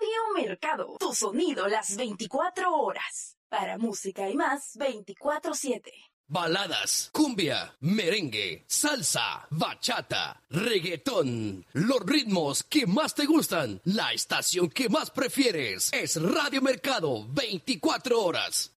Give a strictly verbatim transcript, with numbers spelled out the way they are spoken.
Radio Mercado, tu sonido las veinticuatro horas. Para música y más, veinticuatro siete. Baladas, cumbia, merengue, salsa, bachata, reggaetón. Los ritmos que más te gustan. La estación que más prefieres es Radio Mercado, veinticuatro horas.